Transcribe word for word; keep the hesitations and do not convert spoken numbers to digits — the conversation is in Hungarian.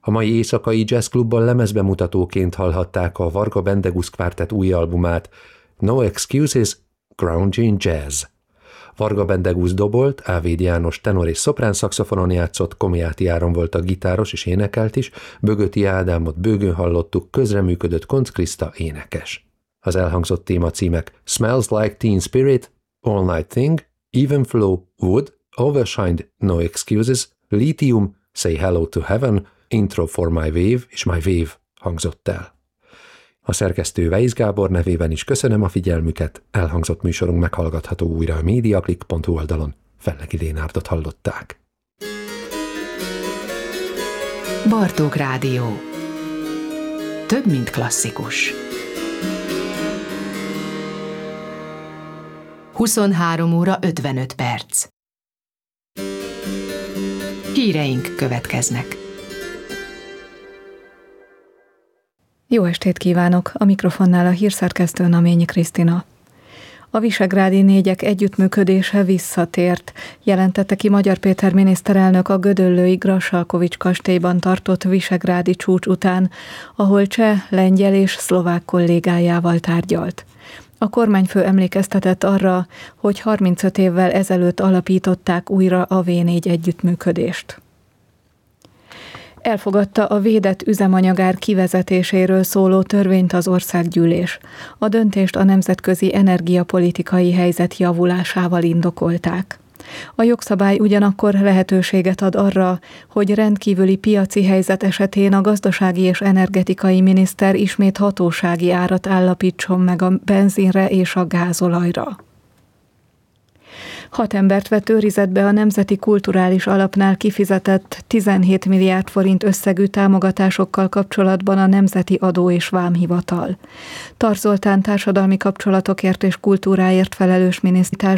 A mai éjszakai jazzklubban lemezbemutatóként hallhatták a Varga Bendegusz Quartet új albumát, No Excuses, Grounding Jazz. Varga Bendegusz dobolt, Ávéd János tenor és szoprán szaxofonon játszott, Komjáti Áron volt a gitáros és énekelt is, Bögöti Ádámot bőgőn hallottuk, közreműködött Koncz Kriszta énekes. Az elhangzott témacímek Smells Like Teen Spirit, All Night Thing, Even Flow, Wood, Overshined, No Excuses, Lithium, Say Hello to Heaven, Intro for My Wave és My Wave hangzott el. A szerkesztő Weisz Gábor nevében is köszönöm a figyelmüket, elhangzott műsorunk meghallgatható újra a mediaclick pont hu oldalon. Fellegi Lénárdot hallották. Bartók Rádió. Több, mint klasszikus. huszonhárom óra ötvenöt perc. Híreink következnek. Jó estét kívánok! A mikrofonnál a hírszerkesztő Naményi Krisztina. A visegrádi négyek együttműködése visszatért, jelentette ki Magyar Péter miniszterelnök a gödöllői Grassalkovich kastélyban tartott visegrádi csúcs után, ahol cseh, lengyel és szlovák kollégájával tárgyalt. A kormányfő emlékeztetett arra, hogy harmincöt évvel ezelőtt alapították újra a vé négy együttműködést. Elfogadta a védett üzemanyagár kivezetéséről szóló törvényt az országgyűlés. A döntést a nemzetközi energiapolitikai helyzet javulásával indokolták. A jogszabály ugyanakkor lehetőséget ad arra, hogy rendkívüli piaci helyzet esetén a gazdasági és energetikai miniszter ismét hatósági árat állapítson meg a benzinre és a gázolajra. Hat embert vett őrizetbe a Nemzeti Kulturális Alapnál kifizetett tizenhét milliárd forint összegű támogatásokkal kapcsolatban a Nemzeti Adó és Vámhivatal. Tar Zoltán társadalmi kapcsolatokért és kultúráért felelős miniszter